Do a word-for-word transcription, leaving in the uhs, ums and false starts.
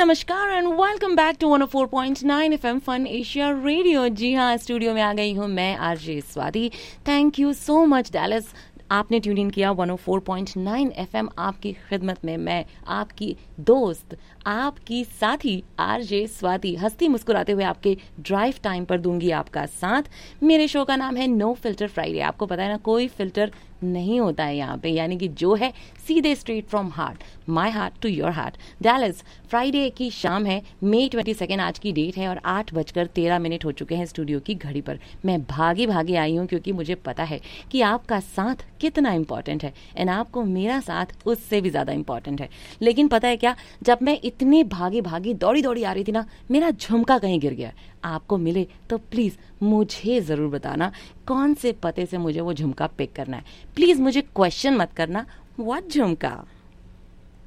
नमस्कार and welcome back to one O four point nine FM fun Asia radio. जी हाँ, studio में आ गई हूँ मैं RJ Swati. Thank you so much Dallas, आपने ट्यून इन किया one O four point nine FM. आपकी खिदमत में मैं आपकी दोस्त, आपकी साथी आरजे स्वाति, हंसती मुस्कुराते हुए आपके ड्राइव टाइम पर दूंगी आपका साथ। मेरे शो का नाम है नो फिल्टर फ्राइडे। आपको पता है ना, कोई फिल्टर नहीं होता है यहाँ पे, यानी कि जो है सीधे straight from heart, my heart to your heart. Dallas, Friday की शाम है, मई ट्वेंटी सेकेंड आज की डेट है और आठ बजकर तेरह मिनट हो चुके हैं स्टूडियो की घड़ी पर। मैं भागी भागी आई हूँ क्योंकि मुझे पता है कि आपका साथ कितना इंपॉर्टेंट है एंड आपको मेरा साथ उससे भी ज़्यादा इंपॉर्टेंट है। लेकिन पता है क्या, जब मैं इतनी भागी भागी दौड़ी दौड़ी आ रही थी ना, मेरा झुमका कहीं गिर गया। आपको मिले तो प्लीज़ मुझे ज़रूर बताना कौन से पते से मुझे वो झुमका पिक करना है। प्लीज़ मुझे क्वेश्चन मत करना, व्हाट झुमका।